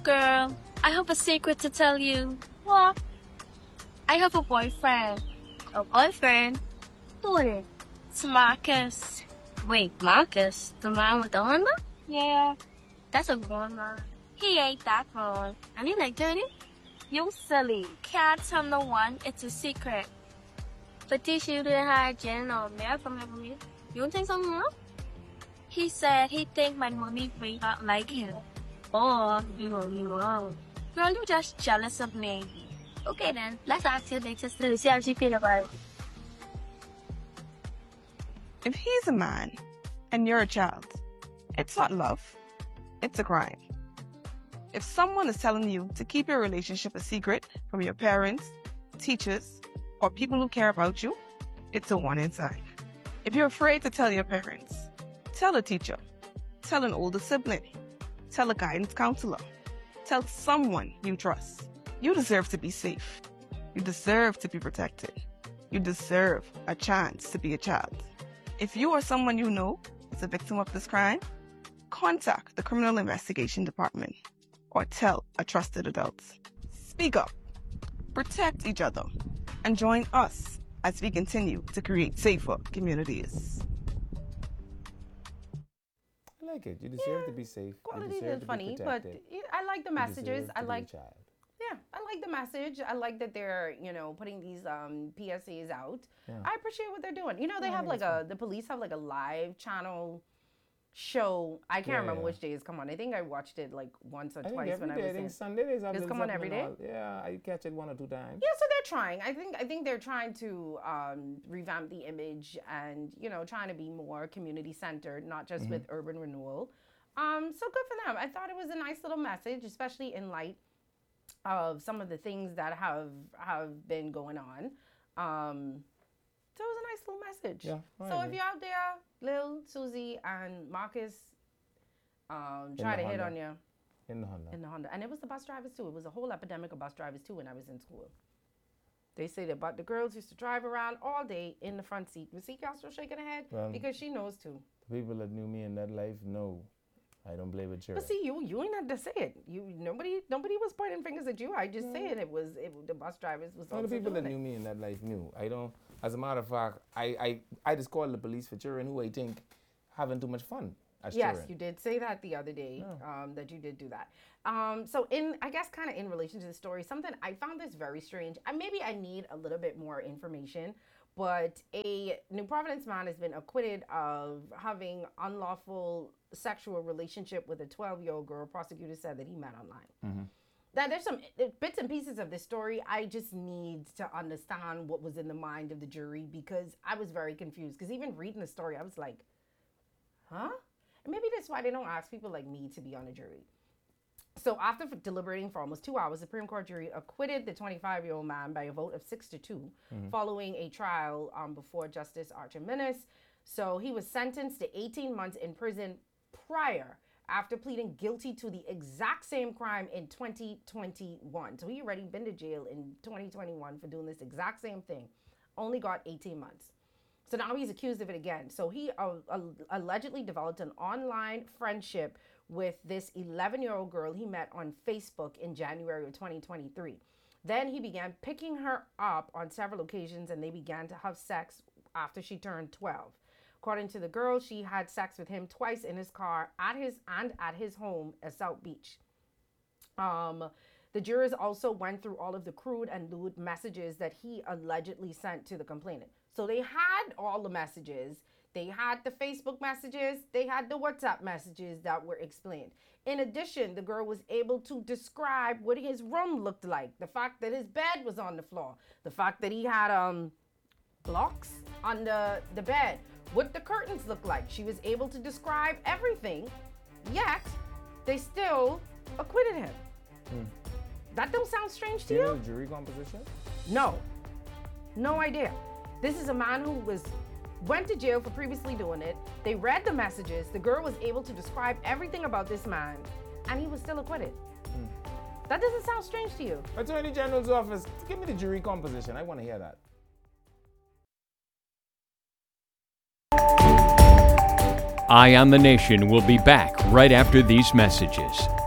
girl. I have a secret to tell you. What? I have a boyfriend. A boyfriend? Who is it? It's Marcus. Wait, Marcus? The man with the Honda? Yeah. That's a grown man. He ain't that grown. And he like dirty? You silly. Can't tell no one. It's a secret. But this you didn't hide Jen or Mel from me. You don't think something wrong? He said he think my mommy bring up like him. Oh, you wrong. Girl, you just jealous of me. Okay then, let's ask your big sister to see how she feel about it. If he's a man and you're a child, it's not love, it's a crime. If someone is telling you to keep your relationship a secret from your parents, teachers, or people who care about you, it's a warning sign. If you're afraid to tell your parents, tell a teacher, tell an older sibling, tell a guidance counselor, tell someone you trust. You deserve to be safe. You deserve to be protected. You deserve a chance to be a child. If you or someone you know is a victim of this crime, contact the Criminal Investigation Department or tell a trusted adult. Speak up, protect each other, and join us as we continue to create safer communities. I like it. You deserve to be safe. Quality You deserve is to funny, be but protected. I like the You messages. deserve I to be a like, child. yeah, I like the message. I like that they're, putting these PSAs out. Yeah. I appreciate what they're doing. They I have think like it's the police have like a live channel show. I can't remember Yeah. which days come on. I think I watched it like once or I think twice every when day. I I was think in. Sunday days have Does it been come on something every and day? all. Yeah, I catch it 1 or 2 times. Yeah, so they're trying. I think they're trying to revamp the image and trying to be more community centered, not just with urban renewal. So good for them. I thought it was a nice little message, especially in light of some of the things that have been going on. So it was a nice little message. Yeah, I So if agree. you're out there, Lil, Susie, and Marcus, try the to hit Honda. on you In the Honda. in the Honda. And it was the bus drivers too. It was a whole epidemic of bus drivers too when I was in school. They say that but the girls used to drive around all day in the front seat. Was y'all still shaking her head? Well, Because she knows too. The people that knew me in that life know I don't play with children. But see, you ain't had to say it. Nobody was pointing fingers at you. I just said the bus drivers was All also the people that doing knew me in that life knew. I don't. As a matter of fact, I just called the police for children who I think having too much fun as Yes, children. you did say that the other day, that you did do that. So I guess kind of in relation to the story, something I found this very strange. Maybe I need a little bit more information, but a New Providence man has been acquitted of having unlawful sexual relationship with a 12-year-old girl. Prosecutors said that he met online. Now, there's some bits and pieces of this story. I just need to understand what was in the mind of the jury because I was very confused. Because even reading the story, I was like, huh? And maybe that's why they don't ask people like me to be on a jury. So after deliberating for almost 2 hours, the Supreme Court jury acquitted the 25-year-old man by a vote of 6-2, following a trial before Justice Archer Minnis. So he was sentenced to 18 months in prison prior, after pleading guilty to the exact same crime in 2021. So he already been to jail in 2021 for doing this exact same thing. Only got 18 months. So now he's accused of it again. So he allegedly developed an online friendship with this 11-year-old girl he met on Facebook in January of 2023. Then he began picking her up on several occasions and they began to have sex after she turned 12. According to the girl, she had sex with him twice in his car at his home at South Beach. The jurors also went through all of the crude and lewd messages that he allegedly sent to the complainant. So they had all the messages. They had the Facebook messages. They had the WhatsApp messages that were explained. In addition, the girl was able to describe what his room looked like. The fact that his bed was on the floor. The fact that he had blocks on the bed. What the curtains looked like. She was able to describe everything, yet they still acquitted him. That don't sound strange to Do you you? know the jury composition? No. No idea. This is a man who went to jail for previously doing it. They read the messages. The girl was able to describe everything about this man, and he was still acquitted. That doesn't sound strange to you. Attorney General's office, give me the jury composition. I want to hear that. Eye on the Nation will be back right after these messages.